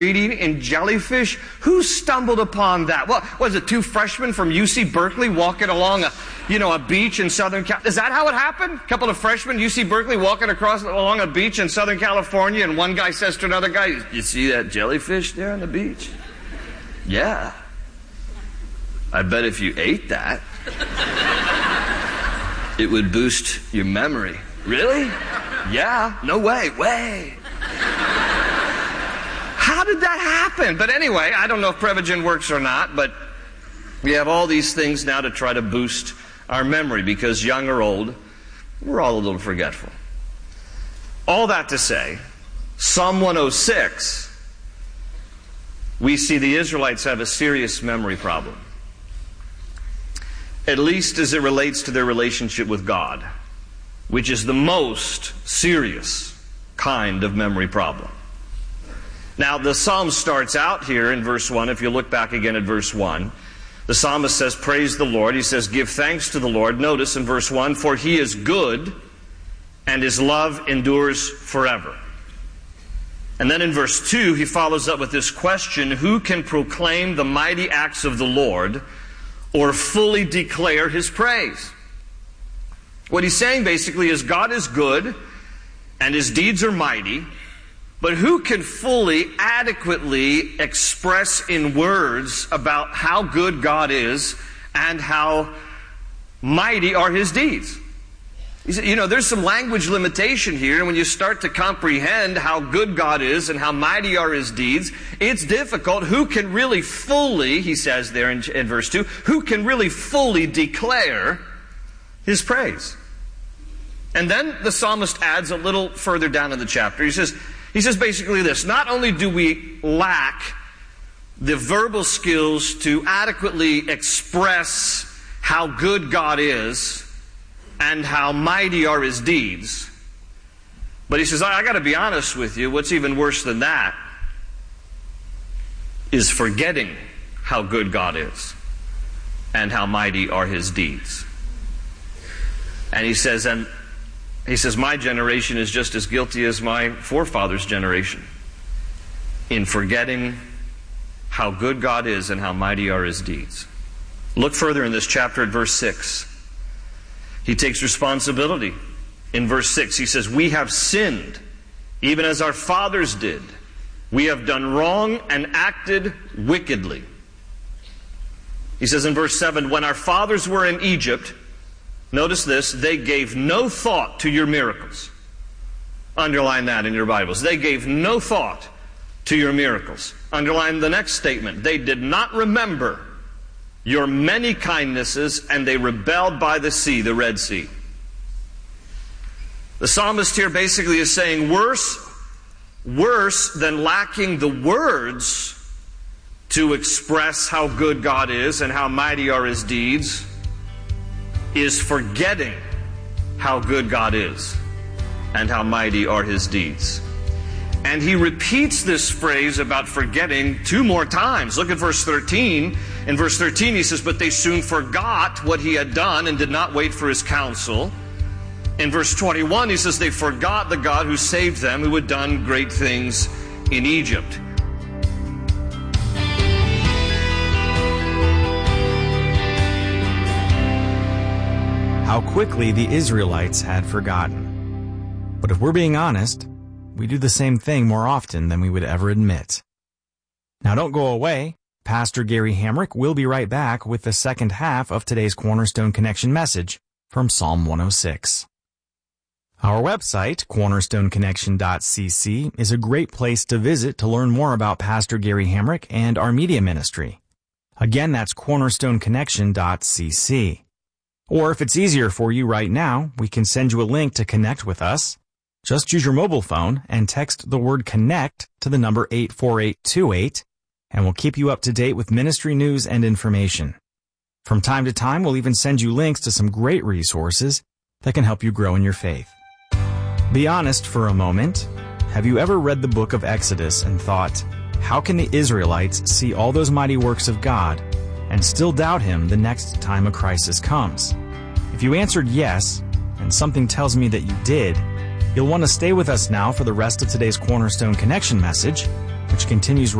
eating jellyfish? Who stumbled upon that? What was it, two freshmen from UC Berkeley walking along a beach in Southern California? Is that how it happened? A couple of freshmen, UC Berkeley, walking along a beach in Southern California, and one guy says to another guy, "You see that jellyfish there on the beach?" "Yeah. I bet if you ate that, it would boost your memory." "Really?" "Yeah. No way. How did that happen? But anyway, I don't know if Prevagen works or not, but we have all these things now to try to boost our memory because young or old, we're all a little forgetful. All that to say, Psalm 106, we see the Israelites have a serious memory problem, at least as it relates to their relationship with God, which is the most serious kind of memory problem. Now, the psalm starts out here in verse 1. If you look back again at verse 1, the psalmist says, "Praise the Lord." He says, "Give thanks to the Lord." Notice in verse 1, "For he is good, and his love endures forever." And then in verse 2, he follows up with this question, "Who can proclaim the mighty acts of the Lord or fully declare his praise?" What he's saying basically is God is good, and his deeds are mighty, but who can fully, adequately express in words about how good God is and how mighty are his deeds? He said, there's some language limitation here, and when you start to comprehend how good God is and how mighty are his deeds, it's difficult. Who can really fully, he says there in verse 2, who can really fully declare his praise? And then the psalmist adds a little further down in the chapter. He says basically this: not only do we lack the verbal skills to adequately express how good God is and how mighty are his deeds, but he says, I got to be honest with you, what's even worse than that is forgetting how good God is and how mighty are his deeds. And he says, my generation is just as guilty as my forefathers' generation in forgetting how good God is and how mighty are his deeds. Look further in this chapter at verse 6. He takes responsibility. In verse 6, he says, "We have sinned, even as our fathers did. We have done wrong and acted wickedly." He says in verse 7, "When our fathers were in Egypt," notice this, "they gave no thought to your miracles." Underline that in your Bibles. They gave no thought to your miracles. Underline the next statement. "They did not remember your many kindnesses, and they rebelled by the sea," the Red Sea. The psalmist here basically is saying worse than lacking the words to express how good God is and how mighty are his deeds is forgetting how good God is and how mighty are his deeds. And he repeats this phrase about forgetting 2 more times. Look at verse 13. In verse 13 he says, "But they soon forgot what he had done and did not wait for his counsel." In verse 21 he says, "They forgot the God who saved them, who had done great things in Egypt." How quickly the Israelites had forgotten. But if we're being honest, we do the same thing more often than we would ever admit. Now don't go away. Pastor Gary Hamrick will be right back with the second half of today's Cornerstone Connection message from Psalm 106. Our website, cornerstoneconnection.cc, is a great place to visit to learn more about Pastor Gary Hamrick and our media ministry. Again, that's cornerstoneconnection.cc. Or if it's easier for you right now, we can send you a link to connect with us. Just use your mobile phone and text the word CONNECT to the number 84828, and we'll keep you up to date with ministry news and information. From time to time, we'll even send you links to some great resources that can help you grow in your faith. Be honest for a moment. Have you ever read the book of Exodus and thought, how can the Israelites see all those mighty works of God and still doubt him the next time a crisis comes? If you answered yes, and something tells me that you did, you'll want to stay with us now for the rest of today's Cornerstone Connection message, which continues